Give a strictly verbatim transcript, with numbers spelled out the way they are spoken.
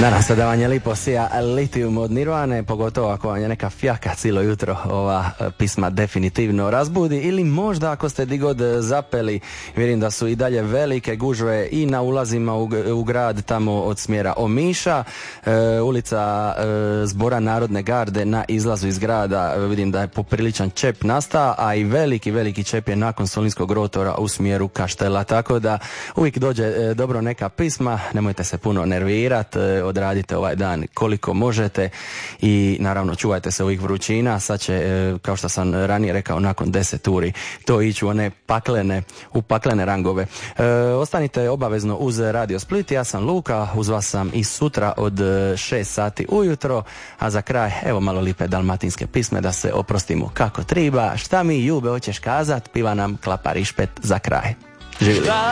Nadam se da vam je lipo sija Litijum od Nirvane, pogotovo ako vam je neka fjaka cijelo jutro, ova pisma definitivno razbudi, ili možda ako ste di god zapeli, vjerujem da su i dalje velike gužve i na ulazima u, u grad tamo od smjera Omiša, e, ulica e, Zbora Narodne garde na izlazu iz grada, vidim da je popriličan čep nastao, a i veliki, veliki čep je nakon Solinskog rotora u smjeru Kaštela, tako da uvijek dođe e, dobro neka pisma, nemojte se puno nervirati, e, odradite ovaj dan koliko možete i naravno čuvajte se ovih vrućina. Sad će, e, kao što sam ranije rekao, nakon deset uri to ići u one paklene, u paklene rangove. E, ostanite obavezno uz Radio Split, ja sam Luka, uz vas sam i sutra od šest sati ujutro, a za kraj evo malo lipe dalmatinske pisme da se oprostimo kako triba. Šta mi Jube hoćeš kazat, piva nam Klapa Rišpet za kraj. Živjeli.